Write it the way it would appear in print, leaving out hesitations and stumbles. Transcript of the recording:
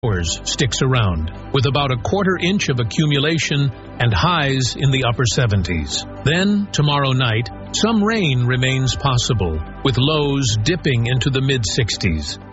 showers sticks around, with about a quarter inch of accumulation and highs in the upper 70s. Then, tomorrow night, some rain remains possible, with lows dipping into the mid-60s.